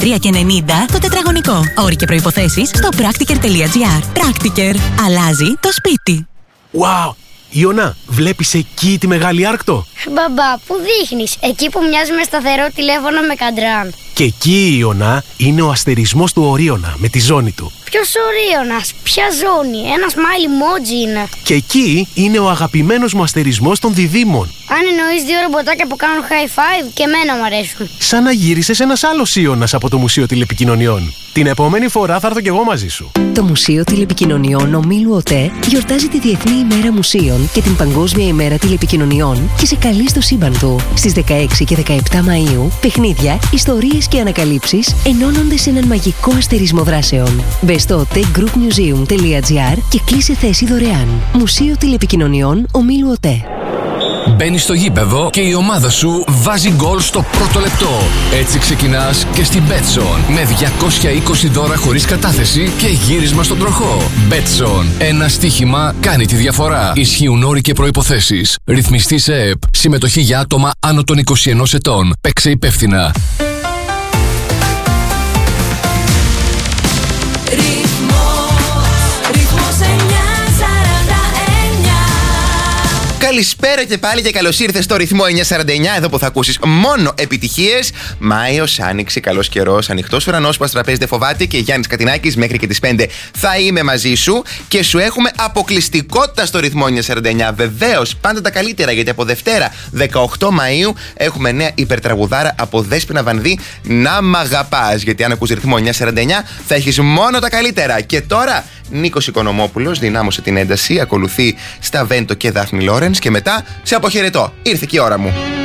13,90 το τετραγωνικό. Όροι και προϋποθέσεις στο practiker.gr. Practiker. Αλλάζει το σπίτι. Wow! Ιωνά, βλέπεις εκεί τη Μεγάλη Άρκτο? Μπαμπά, πού δείχνεις? Εκεί που μοιάζει με σταθερό τηλέφωνο με καντράν. Και εκεί, Ιωνά, είναι ο αστερισμός του Ορίωνα με τη ζώνη του. Ποιος Ορίωνας? Ποια ζώνη? Ένα smile emoji είναι. Και εκεί είναι ο αγαπημένος μου αστερισμός των διδήμων. Αν εννοείς δύο ρομποτάκια που κάνουν high five, και εμένα μου αρέσουν. Σαν να γύρισες ένας άλλος Ιώνας από το Μουσείο Τηλεπικοινωνιών. Την επόμενη φορά θα έρθω κι εγώ μαζί σου. Το Μουσείο Τηλεπικοινωνιών Ομίλου ΟΤΕ γιορτάζει τη Διεθνή ημέρα Μουσείων και την Παγκόσμια ημέρα Τηλεπικοινωνιών και σε καλεί στο σύμπαν του. Στις 16 και 17 Μαΐου, παιχνίδια, ιστορίες και ανακαλύψεις ενώνονται σε έναν μαγικό αστερισμό δράσεων. Μπες στο otegroupmuseum.gr και κλείσε θέση δωρεάν. Μουσείο Τηλεπικοινωνιών Ομίλου ΟΤΕ. Μπαίνεις στο γήπεδο και η ομάδα σου βάζει γκολ στο πρώτο λεπτό. Έτσι ξεκινάς και στην Betson με 220 δώρα χωρίς κατάθεση και γύρισμα στον τροχό. Betson. Ένα στοίχημα κάνει τη διαφορά. Ισχύουν όροι και προϋποθέσεις. Ρυθμιστή σε ΕΕΠ. Συμμετοχή για άτομα άνω των 21 ετών. Παίξε υπεύθυνα. Καλησπέρα και πάλι και καλώς ήρθες στο ρυθμό 949, εδώ που θα ακούσεις μόνο επιτυχίες. Μάιος, άνοιξε, καλός καιρός, ανοιχτός ουρανός που αστραπέζι δεν φοβάται και Γιάννης Κατινάκης μέχρι και τις 5 θα είμαι μαζί σου και σου έχουμε αποκλειστικότητα στο ρυθμό 949. Βεβαίως, πάντα τα καλύτερα, γιατί από Δευτέρα 18 Μαΐου έχουμε νέα υπερτραγουδάρα από Δέσποινα Βανδύ, να μ' αγαπάς. Γιατί αν ακούς ρυθμό 949 θα έχεις μόνο τα καλύτερα. Και τώρα Νίκος Οικονομόπουλος, δυνάμωσε την ένταση, ακολουθεί Σταβέντο και Δάφνη Λόρενς και μετά σε αποχαιρετώ. Ήρθε και η ώρα μου.